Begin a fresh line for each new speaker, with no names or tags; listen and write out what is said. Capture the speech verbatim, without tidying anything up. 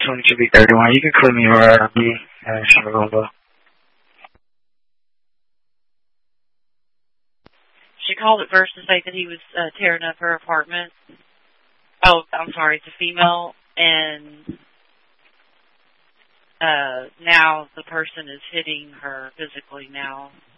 one should be thirty-one. You can click me right on me. Uh, sure,
She called at first to say that he was uh, tearing up her apartment. Oh, I'm sorry, it's a female, and uh, now the person is hitting her physically now.